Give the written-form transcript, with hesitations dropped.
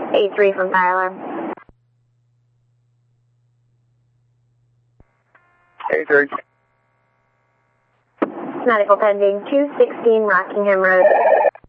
8-3 from fire alarm. 8-3. Medical pending 216 Rockingham Road.